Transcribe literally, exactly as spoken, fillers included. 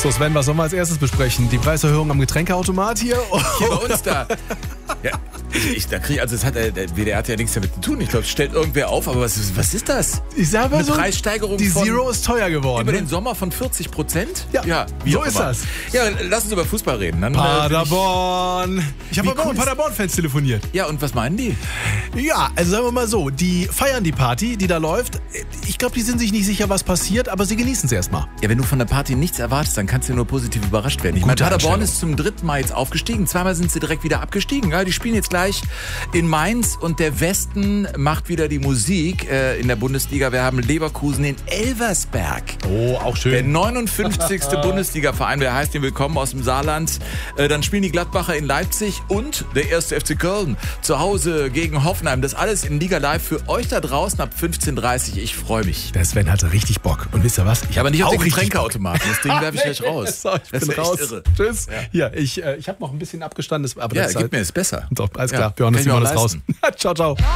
So Sven, was sollen wir als erstes besprechen? Die Preiserhöhung am Getränkeautomat hier? Hier bei uns da. Ja, ich, ich, da krieg, also das hat, der W D R hat ja nichts damit zu tun. Ich glaube, es stellt irgendwer auf, aber was, ist- was ist das? Ich sag mal Eine so, Preissteigerung die von Zero ist teuer geworden. über ne? den Sommer von vierzig Prozent? Ja, wie so auch ist immer. das. Ja, lass uns über Fußball reden. Dann, äh, will Paderborn. Ich habe Wie aber auch cool mit ist- Paderborn-Fans telefoniert. ich, ja, und was meinen die? Ja, also sagen wir mal so, die feiern die Party, die da läuft. Ich glaube, die sind sich nicht sicher, was passiert, aber sie genießen es erstmal. Ja, wenn du von der Party nichts erwartest, dann kannst du nur positiv überrascht werden. Ich meine, Gute Paderborn Einstellung. ist zum dritten Mal jetzt aufgestiegen. Zweimal sind sie direkt wieder abgestiegen. Ja, die spielen jetzt gleich in Mainz und der Westen macht wieder die Musik äh, in der Bundesliga. Wir haben Leverkusen in Elversberg. Oh, auch Der schön. neunundfünfzigste Bundesliga-Verein, wer heißt den willkommen aus dem Saarland. Äh, dann spielen die Gladbacher in Leipzig und der erste F C Köln zu Hause gegen Hoffenheim. Das alles in Liga Live für euch da draußen ab fünfzehn Uhr dreißig. Ich freue mich. Der Sven hatte richtig Bock. Und wisst ihr was? Ich Aber nicht auf auch den richtig Getränkeautomaten. Das Ding werfe ich gleich raus. So, ich Das bin ist echt raus. irre. Tschüss. Ja. Hier, ich, äh, ich habe noch ein bisschen abgestandenes, aber Ja, das ist gib halt, mir, ist besser. So, alles Ja, klar, wir hauen kann jetzt ich mir mal auch das raus. leisten. Ciao, ciao.